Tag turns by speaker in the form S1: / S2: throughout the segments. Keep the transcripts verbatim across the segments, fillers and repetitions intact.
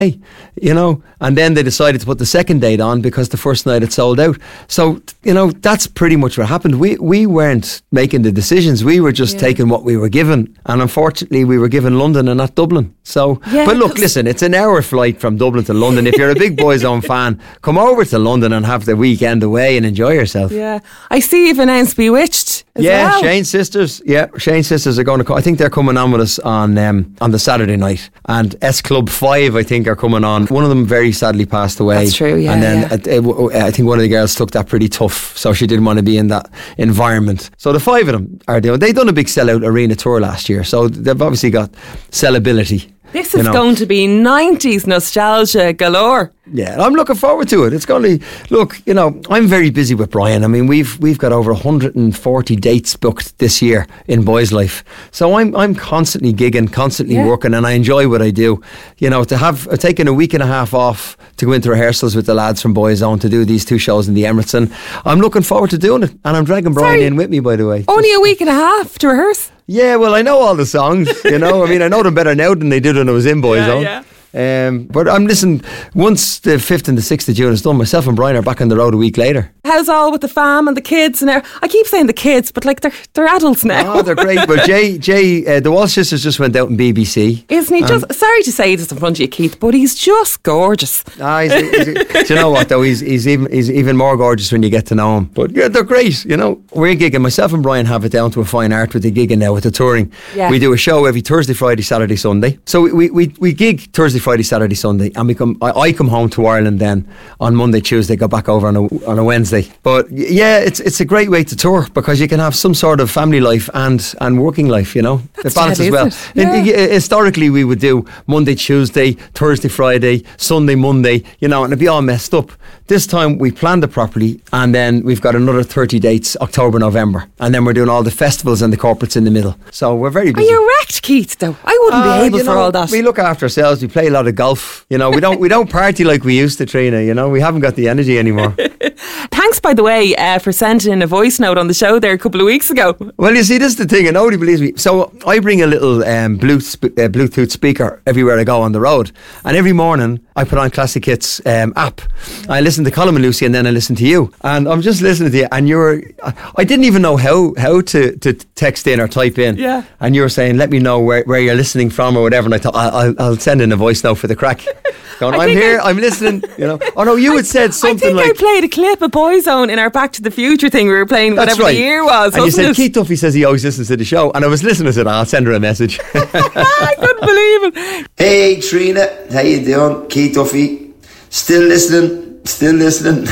S1: you know, and then they decided to put the second date on because the first night it sold out. So, you know, that's pretty much what happened. We we weren't making the decisions. We were just yeah. taking what we were given. And unfortunately, we were given London and not Dublin. So, yeah, but look, listen, it's an hour flight from Dublin to London. If you're a big Boyzone fan, come over to London and have the weekend away and enjoy yourself.
S2: Yeah. I see you've announced Bewitched as
S1: yeah,
S2: well.
S1: Shane Sisters. Yeah, Shane Sisters are going to come. I think they're coming on with us on um, on the Saturday night. And S Club five, I think, are coming on. One of them very sadly passed away.
S2: That's true, yeah.
S1: And then
S2: yeah.
S1: I, I think one of the girls took that pretty tough, so she didn't want to be in that environment. So the five of them are doing. They've done a big sellout arena tour last year, so they've obviously got sellability.
S2: This is
S1: you know.
S2: going to be nineties nostalgia galore.
S1: Yeah, I'm looking forward to it. It's going to look, you know, I'm very busy with Brian. I mean, we've we've got over one hundred forty dates booked this year in Boys Life. So I'm I'm constantly gigging, constantly yeah. working, and I enjoy what I do. You know, to have uh, taken a week and a half off to go into rehearsals with the lads from Boyzone to do these two shows in the Emirates, and I'm looking forward to doing it. And I'm dragging Brian
S2: Sorry.
S1: in with me, by the way.
S2: Only a week and a half to rehearse?
S1: Yeah, well, I know all the songs, you know. I mean, I know them better now than they did when I was in Boyzone.
S2: Yeah, yeah.
S1: Um, but I'm listening, once the fifth and the sixth of June is done, myself and Brian are back on the road a week later.
S2: How's all with the fam and the kids? And I keep saying the kids, but like they're they're adults now.
S1: Oh, they're great. Well, Jay, Jay uh, the Walsh sisters just went out in B B C.
S2: Isn't he just, sorry to say this in front of you, Keith, but he's just gorgeous.
S1: Ah, he's, he's, he's, do you know what though? He's he's even he's even more gorgeous when you get to know him. But yeah, they're great. You know, we're gigging. Myself and Brian have it down to a fine art with the gigging now, with the touring.
S2: Yeah.
S1: We do a show every Thursday, Friday, Saturday, Sunday. So we we, we, we gig Thursday, Friday, Saturday, Sunday. And we come, I, I come home to Ireland then on Monday, Tuesday, go back over on a, on a Wednesday. But yeah, it's it's a great way to tour because you can have some sort of family life and, and working life, you know.
S2: That's
S1: it balances
S2: dead,
S1: well.
S2: isn't it? Yeah.
S1: In, historically, we would do Monday, Tuesday, Thursday, Friday, Sunday, Monday, you know, and it'd be all messed up. This time we planned it properly, and then we've got another thirty dates, October, November, and then we're doing all the festivals and the corporates in the middle. So we're very busy.
S2: Are you wrecked, Keith, though? I wouldn't
S1: uh,
S2: be able
S1: you
S2: for
S1: know,
S2: all that.
S1: We look after ourselves. We play a lot of golf. You know, we don't we don't party like we used to, Trina. You know, we haven't got the energy anymore.
S2: Thanks, by the way, uh, for sending in a voice note on the show there a couple of weeks ago.
S1: Well, you see, this is the thing, and nobody believes me. So I bring a little um, Bluetooth, uh, Bluetooth speaker everywhere I go on the road, and every morning I put on Classic Hits um, app. I listen to Colin and Lucy, and then I listen to you. And I'm just listening to you, and you're. I didn't even know how how to, to text in or type in.
S2: Yeah.
S1: And you were saying, "Let me know where, where you're listening from or whatever." And I thought, I'll, I'll send in a voice note for the crack. Going, I'm here, I, I'm listening. You know. Oh no, you had said something
S2: I think
S1: like.
S2: I played a clip of Boyzone in our Back to the Future thing we were playing,
S1: That's
S2: whatever
S1: right.
S2: the year was.
S1: And you said,
S2: it?
S1: Keith Duffy says he always listens to the show. And I was listening, I said, I'll send her a message.
S2: I couldn't believe it.
S3: Hey Trina, how you doing? Keith Duffy. Still listening, still listening.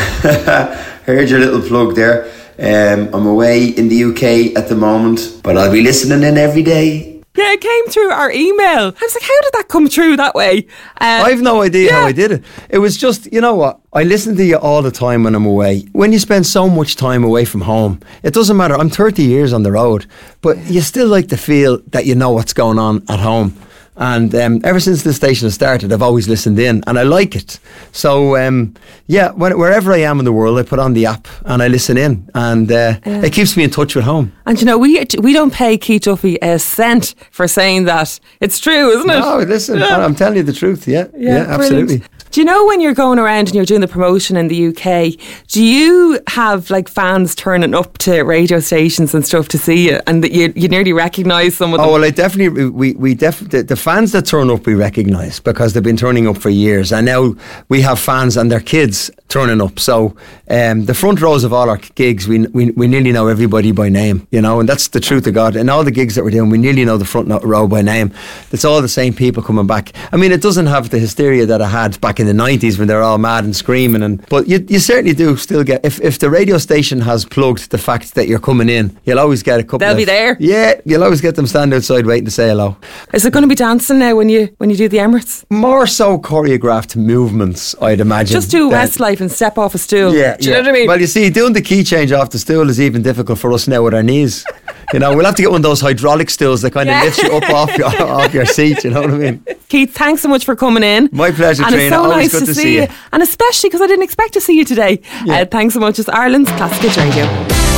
S3: Heard your little plug there. Um, I'm away in the U K at the moment, but I'll be listening in every day.
S2: Yeah, it came through our email. I was like, how did that come through that way? Uh,
S1: I've no idea
S2: yeah.
S1: how I did it. It was just, you know what? I listen to you all the time when I'm away. When you spend so much time away from home, it doesn't matter. I'm thirty years on the road, but you still like to feel that you know what's going on at home. And um, ever since the station has started, I've always listened in, and I like it. So, um, yeah, when, wherever I am in the world, I put on the app and I listen in, and uh, yeah. it keeps me in touch with home.
S2: And you know, we we don't pay Keith Duffy a cent for saying that. It's true, isn't it?
S1: No, listen,
S2: yeah.
S1: I'm telling you the truth. Yeah, yeah, yeah absolutely.
S2: Brilliant. Do you know when you're going around and you're doing the promotion in the U K, do you have like fans turning up to radio stations and stuff to see you, and that you you nearly recognise some of them?
S1: Oh well, I definitely we we def, the, the fans that turn up we recognise because they've been turning up for years, and now we have fans and their kids turning up. So um, the front rows of all our gigs, we, we we nearly know everybody by name, you know, and that's the truth of God. And all the gigs that we're doing, we nearly know the front row by name. It's all the same people coming back. I mean, it doesn't have the hysteria that I had back in the nineties when they're all mad and screaming, and but you you certainly do still get, if, if the radio station has plugged the fact that you're coming in, you'll always get a couple
S2: They'll
S1: of,
S2: be there.
S1: Yeah, you'll always get them standing outside waiting to say hello.
S2: Is it going to be dancing now when you when you do the Emirates?
S1: More so choreographed movements, I'd imagine.
S2: Just do Westlife and step off a stool.
S1: Yeah,
S2: do you
S1: yeah.
S2: know what I mean?
S1: Well, you see, doing the key change off the stool is even difficult for us now with our knees. You know, we'll have to get one of those hydraulic stools that kind of yeah. lifts you up off your, off your seat, you know what I mean?
S2: Keith, thanks so much for coming in.
S1: My pleasure,
S2: and
S1: Trina.
S2: It's so
S1: Always
S2: nice
S1: good
S2: to,
S1: to
S2: see
S1: see
S2: you.
S1: you.
S2: And especially because I didn't expect to see you today.
S1: Yeah.
S2: Uh, thanks so much. It's Ireland's Classic Hits Radio.